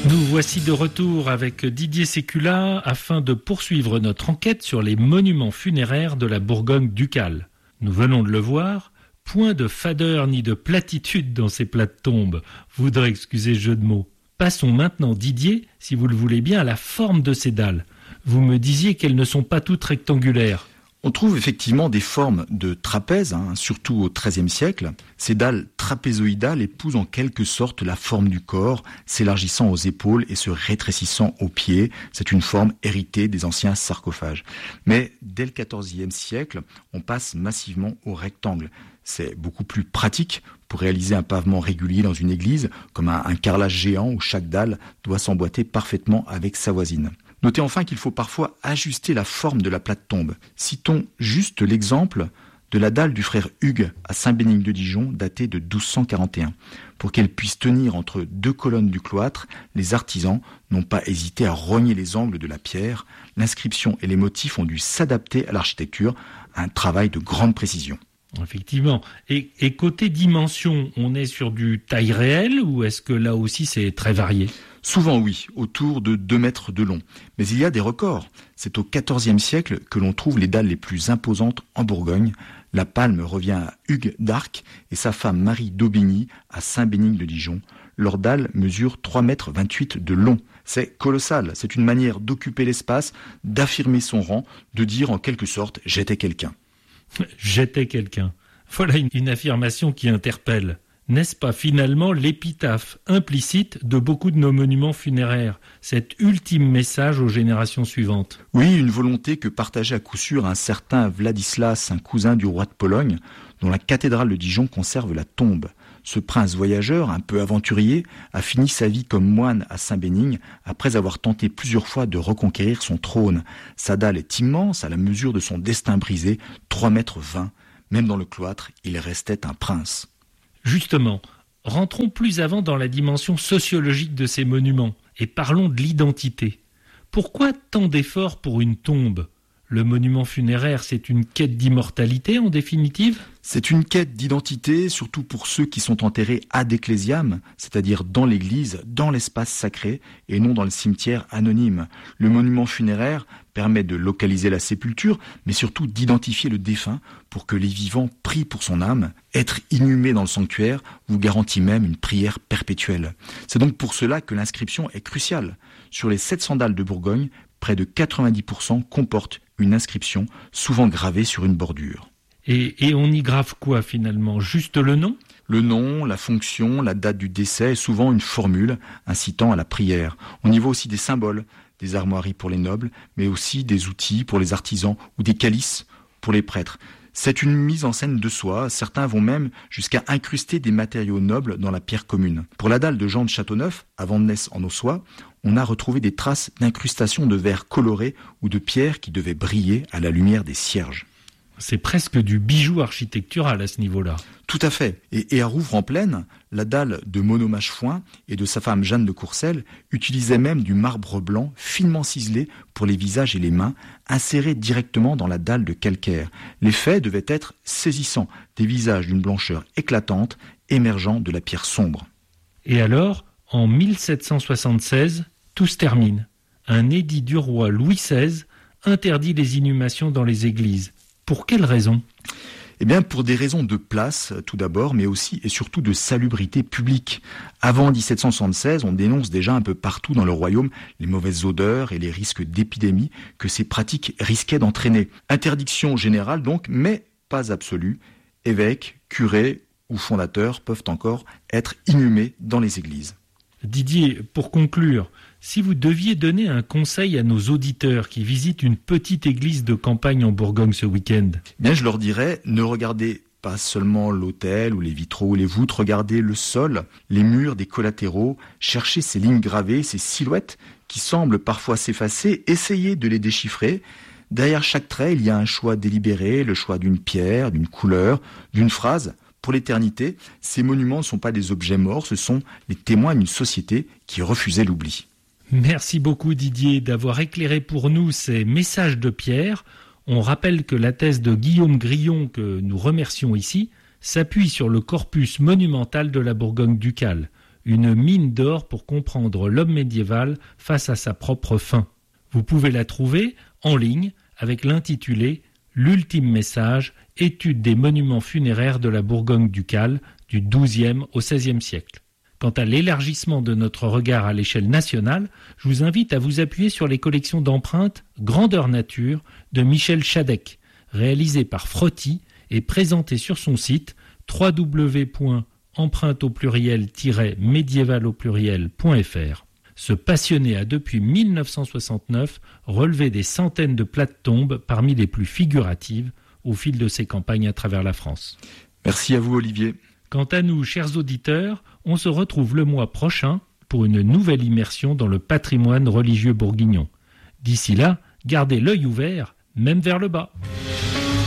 Nous voici de retour avec Didier Sécula afin de poursuivre notre enquête sur les monuments funéraires de la Bourgogne ducale. Nous venons de le voir, point de fadeur ni de platitude dans ces plates-tombes. Voudrais excuser le jeu de mots. Passons maintenant, Didier, si vous le voulez bien, à la forme de ces dalles. Vous me disiez qu'elles ne sont pas toutes rectangulaires. On trouve effectivement des formes de trapèzes, surtout au XIIIe siècle. Ces dalles trapézoïdales épousent en quelque sorte la forme du corps, s'élargissant aux épaules et se rétrécissant aux pieds. C'est une forme héritée des anciens sarcophages. Mais dès le XIVe siècle, on passe massivement au rectangle. C'est beaucoup plus pratique pour réaliser un pavement régulier dans une église, comme un carrelage géant où chaque dalle doit s'emboîter parfaitement avec sa voisine. Notez enfin qu'il faut parfois ajuster la forme de la plate-tombe. Citons juste l'exemple de la dalle du frère Hugues à Saint-Bénigne de Dijon, datée de 1241. Pour qu'elle puisse tenir entre deux colonnes du cloître, les artisans n'ont pas hésité à rogner les angles de la pierre. L'inscription et les motifs ont dû s'adapter à l'architecture, un travail de grande précision. Effectivement. Et côté dimension, on est sur du taille réelle ou est-ce que là aussi c'est très varié ? Souvent oui, autour de 2 mètres de long. Mais il y a des records. C'est au XIVe siècle que l'on trouve les dalles les plus imposantes en Bourgogne. La palme revient à Hugues d'Arc et sa femme Marie d'Aubigny à Saint-Bénigne de Dijon. Leurs dalles mesurent 3,28 mètres de long. C'est colossal. C'est une manière d'occuper l'espace, d'affirmer son rang, de dire en quelque sorte « j'étais quelqu'un ». J'étais quelqu'un. Voilà une affirmation qui interpelle. N'est-ce pas finalement l'épitaphe implicite de beaucoup de nos monuments funéraires, cet ultime message aux générations suivantes ? Oui, une volonté que partageait à coup sûr un certain Vladislas, un cousin du roi de Pologne, dont la cathédrale de Dijon conserve la tombe. Ce prince voyageur, un peu aventurier, a fini sa vie comme moine à Saint-Bénigne après avoir tenté plusieurs fois de reconquérir son trône. Sa dalle est immense à la mesure de son destin brisé, 3,20 mètres. Même dans le cloître, il restait un prince. Justement, rentrons plus avant dans la dimension sociologique de ces monuments et parlons de l'identité. Pourquoi tant d'efforts pour une tombe ? Le monument funéraire, c'est une quête d'immortalité en définitive ? C'est une quête d'identité, surtout pour ceux qui sont enterrés ad ecclesiam, c'est-à-dire dans l'église, dans l'espace sacré, et non dans le cimetière anonyme. Le monument funéraire permet de localiser la sépulture, mais surtout d'identifier le défunt pour que les vivants prient pour son âme. Être inhumé dans le sanctuaire vous garantit même une prière perpétuelle. C'est donc pour cela que l'inscription est cruciale. Sur les 700 dalles de Bourgogne, près de 90% comportent une inscription, souvent gravée sur une bordure. Et on y grave quoi finalement ? Juste le nom ? Le nom, la fonction, la date du décès et souvent une formule incitant à la prière. On y voit aussi des symboles, des armoiries pour les nobles, mais aussi des outils pour les artisans ou des calices pour les prêtres. C'est une mise en scène de soi. Certains vont même jusqu'à incruster des matériaux nobles dans la pierre commune. Pour la dalle de Jean de Châteauneuf, à Vandenesse en Ossois, on a retrouvé des traces d'incrustation de verre coloré ou de pierres qui devaient briller à la lumière des cierges. C'est presque du bijou architectural à ce niveau-là. Tout à fait. Et à Rouvres-en-Plaine, la dalle de Monomache-Foin et de sa femme Jeanne de Courcelles utilisaient même du marbre blanc finement ciselé pour les visages et les mains, inséré directement dans la dalle de calcaire. L'effet devait être saisissant, des visages d'une blancheur éclatante émergeant de la pierre sombre. Et alors, en 1776, tout se termine. Un édit du roi Louis XVI interdit les inhumations dans les églises. Pour quelles raisons ? Eh bien, pour des raisons de place, tout d'abord, mais aussi et surtout de salubrité publique. Avant 1776, on dénonce déjà un peu partout dans le royaume les mauvaises odeurs et les risques d'épidémie que ces pratiques risquaient d'entraîner. Interdiction générale donc, mais pas absolue. Évêques, curés ou fondateurs peuvent encore être inhumés dans les églises. Didier, pour conclure, si vous deviez donner un conseil à nos auditeurs qui visitent une petite église de campagne en Bourgogne ce week-end ? Bien, je leur dirais, ne regardez pas seulement l'autel ou les vitraux ou les voûtes, regardez le sol, les murs des collatéraux, cherchez ces lignes gravées, ces silhouettes qui semblent parfois s'effacer, essayez de les déchiffrer. Derrière chaque trait, il y a un choix délibéré, le choix d'une pierre, d'une couleur, d'une phrase. Pour l'éternité, ces monuments ne sont pas des objets morts, ce sont les témoins d'une société qui refusait l'oubli. Merci beaucoup Didier d'avoir éclairé pour nous ces messages de Pierre. On rappelle que la thèse de Guillaume Grillon, que nous remercions ici, s'appuie sur le corpus monumental de la Bourgogne ducale. une mine d'or pour comprendre l'homme médiéval face à sa propre fin. Vous pouvez la trouver en ligne avec l'intitulé « L'ultime message, étude des monuments funéraires de la Bourgogne ducale du XIIe au XVIe siècle ». Quant à l'élargissement de notre regard à l'échelle nationale, je vous invite à vous appuyer sur les collections d'empreintes Grandeur Nature de Michel Chadec, réalisées par Frotti et présentées sur son site www.empreinte-médiéval.fr. Ce passionné a depuis 1969 relevé des centaines de plates-tombes parmi les plus figuratives au fil de ses campagnes à travers la France. Merci à vous Olivier. Quant à nous, chers auditeurs, on se retrouve le mois prochain pour une nouvelle immersion dans le patrimoine religieux bourguignon. D'ici là, gardez l'œil ouvert, même vers le bas.